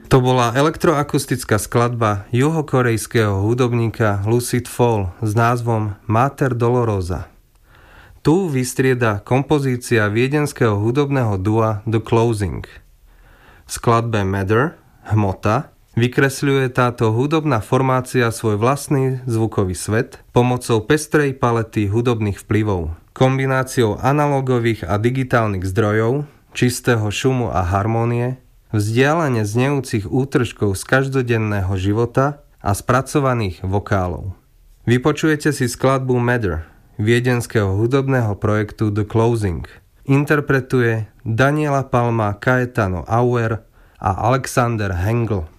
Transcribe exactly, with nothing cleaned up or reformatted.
To bola elektroakustická skladba juhokorejského hudobníka Lucid Fall s názvom Mater Dolorosa. Tu vystrieda kompozícia viedenského hudobného dua The Closing. V skladbe Matter, hmota, vykresľuje táto hudobná formácia svoj vlastný zvukový svet pomocou pestrej palety hudobných vplyvov, kombináciou analogových a digitálnych zdrojov, čistého šumu a harmónie, vzdialene znejúcich útržkov z každodenného života a spracovaných vokálov. Vypočujete si skladbu Matter viedenského hudobného projektu The Closing. Interpretuje Daniela Palma, Caetano Auer a Alexander Hengel.